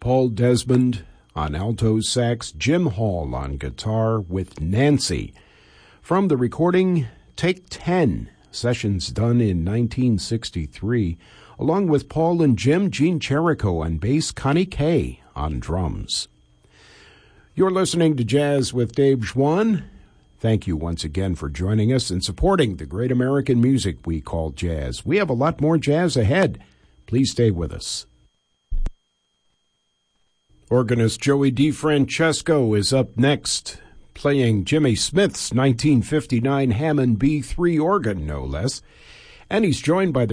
Paul Desmond on alto sax, Jim Hall on guitar with Nancy. From the recording Take 10, sessions done in 1963, along with Paul and Jim, Gene Cherico on bass, Connie Kay on drums. You're listening to Jazz with Dave Schwann. Thank you once again for joining us and supporting the great American music we call jazz. We have a lot more jazz ahead. Please stay with us. Organist Joey DeFrancesco is up next, playing Jimmy Smith's 1959 Hammond B3 organ, no less. And he's joined by the